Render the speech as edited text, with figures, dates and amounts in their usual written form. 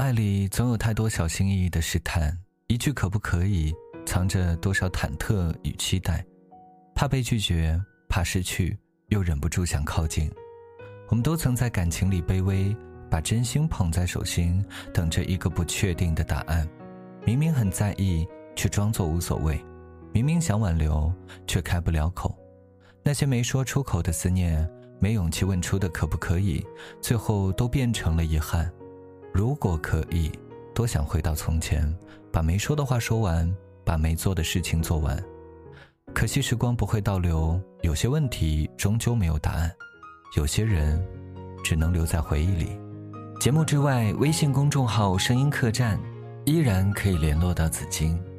爱里总有太多小心翼翼的试探，一句可不可以藏着多少忐忑与期待，怕被拒绝，怕失去，又忍不住想靠近。我们都曾在感情里卑微，把真心捧在手心，等着一个不确定的答案。明明很在意，却装作无所谓；明明想挽留，却开不了口。那些没说出口的思念，没勇气问出的可不可以，最后都变成了遗憾。如果可以，多想回到从前，把没说的话说完，把没做的事情做完。可惜时光不会倒流，有些问题终究没有答案，有些人只能留在回忆里。节目之外，微信公众号声音客栈依然可以联络到子金。